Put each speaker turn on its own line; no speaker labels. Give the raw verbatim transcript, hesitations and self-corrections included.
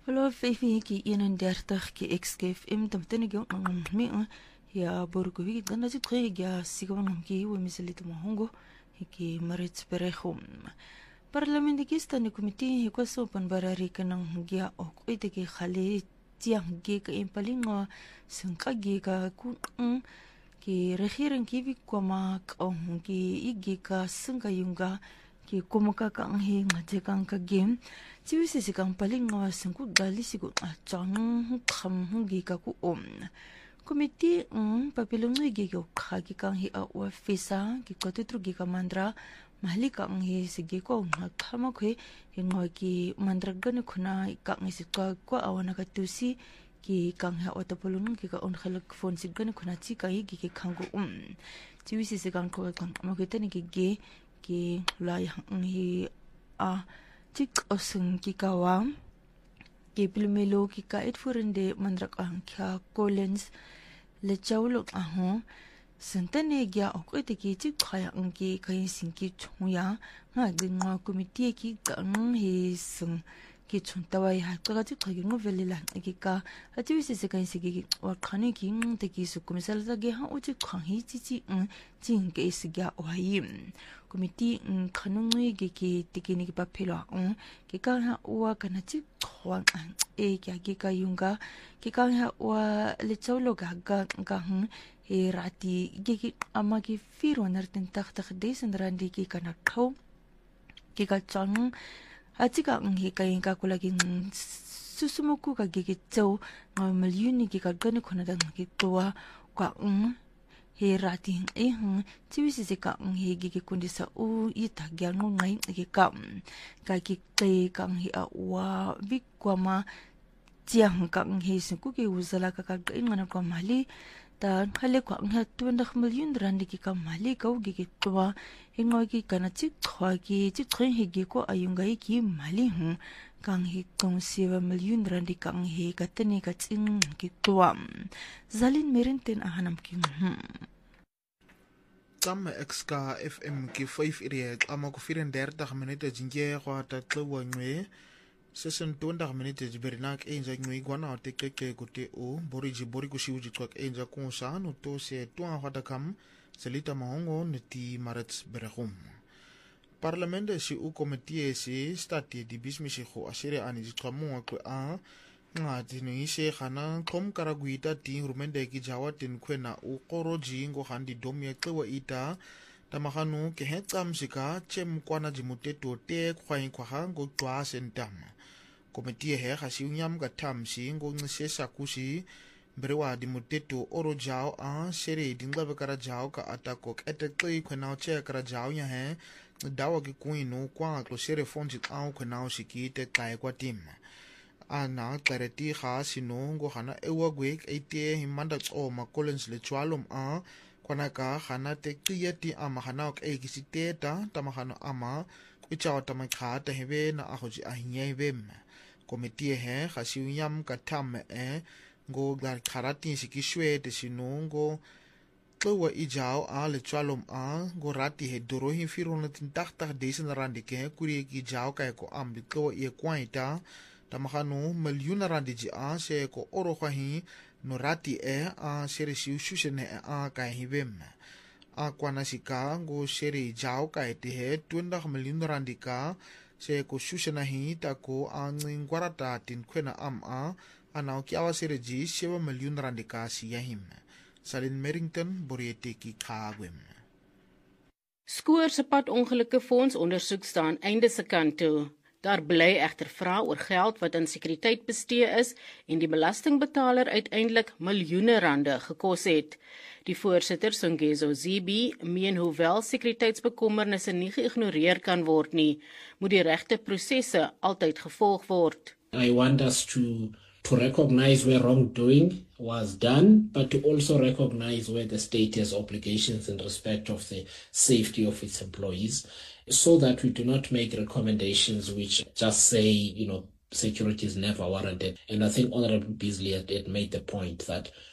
Hallo, Fifi, ki eenendertig, ki X K F M, tamtene ki ngame ya borgowi, dan dat het ya sigawan ki we misalito mahongo, ki Maritz Berechum. Parlement ki sta ni komite ko so pan barari kanang gia ok ite ki khale tiang gi ka impalinga sangka gi ka ku ki regering ki vi kwama ka ki igi ka sangka yunga ki kumaka ka ang hi ngate kang ka game tiwisi si kang palinga sangku gali si ku chang kham gi ka ku om komite um papilong gi gi ka ki kang hi a ofisa ki ko tutru gi ka mandra mahali ka ang hi sige ko na thama khe hingo ki mandragane khuna ka ngi si ka ko awana ka tusi ki kang ha otapolung ki ka on khalak phone si gane khuna chi ka hi ki khangu um chi si se kang ko kang mo ke tani ki ge ki lai hang hi a tik osung ki ka wa ki pilmelo ki ka et furende mandrak ang kha collins le chawlo a ho sentane gya okwete ki chi khaya angki kai sinki chuya nga gingwa komite ki gang he sung ki chuntawai ha ka chi khagi ngo velila ki ka ati wisi se kai sigi wa khani ki te ki su komisal za ge ha uchi khang hi chi chi jing ke is gya wai komite khanung ngi ge ki tikini ki pa phelo ang ki ka ha wa kana chi khwang e kya ki ka yunga ki ka ha wa le chawlo ga ga ga e rati gi ama ki firo nerten tachtig duisend randi ki kana khau ki ka chang atika ngi ka inka kula ki susumuku ka gi ki chau milyuni ki ka gane khona da ki towa ka um he rati e hm tiwisi se ka ngi gi ki kundi sa u ita gya ngo ngai ki ka ka ki kai ka ngi a wa bikwama tiang ka ngi se ku ki uzala ka ka ngana ko mali ta khale ko nga twenty million rand ki ka mali ka gi ki twa ingo ki kana chi khwa ki chi khre hi gi ko ayunga ki mali hu kang hi kong seven million rand ka ngi ka tani ka ching ki twa zalin merenten ahanam ki
Tam X K F M ki five area ama ko thirty minute jinge kwa ta twa ngwe session twenty minute jiberinak enja ngwe gwana te keke kote o boriji bori ku shiuji twak enja konsa no to se twa hata kam selita mahongo neti Maritz Berechum Parlament si u komite si stati di bismisi kho asire ani jitwamu ko a nga dini se khana kom karaguita ti rumende ki jawatin khwena u qoroji ngo handi domye twa ita tamahanu ke hetsam sika chem kwana jimuteto te khwain khwa ngo twa sentam komite he khasi unyam ka thamsi ngo ngisesa kusi brewa dimuteto oro jao a sere dinglabe kara jao ka atako etekli khwena che kara jao nya he dawa ki kuino kwa klo sere fonji au khwena siki te kai kwa tim ana clarity kha sino ngo hana ewa gwe ite himanda o ma collins le chwalom a kwana ka hana te kriyati ama hana ok e kisiteta tamahano ama kwichawa tamakha ta hebe na ahoji ahinyebe komite he khasiunyam ka tham e ngo gar kharati sikishwe te sino ngo twa ijao a le chwalom a ngo rati he dorohi firona tintakta desen randi ke kuri ki jao ka ko ambi twa e kwaita tamahano milyuna randi ji a se ko oro khahi no rati e a sere siu shusene a ka hibem a kwana sika ngo sere jao ka te he twenty million randi ka se ko shushena hi ta ko a ngwarata tin khwena am a ana ki awa sere ji seven million randi ka si yahim Salin Merrington Boriete ki khagwem
Skoor se pad ongelukke fonds ondersoek staan einde se kant toe. Daar bly egter vrae oor geld wat aan sekuriteit bestee is en die belastingbetaler uiteindelik miljoene rande gekos het. Die voorsitter Songezo Zibi meen hoewel sekuriteitsbekommernisse nie geïgnoreer kan word nie, moet die regte prosesse altyd gevolg word.
I want us to to recognize where wrongdoing was done, but to also recognize where the state has obligations in respect of the safety of its employees, so that we do not make recommendations which just say, you know, security is never warranted. And I think Honorable Beasley had, had made the point that